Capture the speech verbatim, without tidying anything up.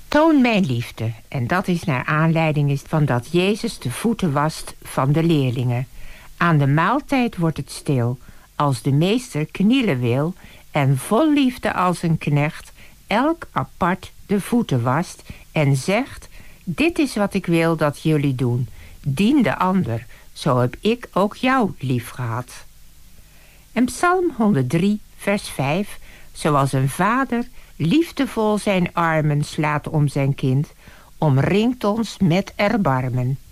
Toon mijn liefde. En dat is naar aanleiding is van dat Jezus de voeten wast van de leerlingen. Aan de maaltijd wordt het stil, als de meester knielen wil en vol liefde als een knecht elk apart de voeten wast en zegt: dit is wat ik wil dat jullie doen. Dien de ander, zo heb ik ook jou lief gehad. En Psalm honderddrie, vers vijf. Zoals een vader liefdevol zijn armen slaat om zijn kind, omringt ons met erbarmen.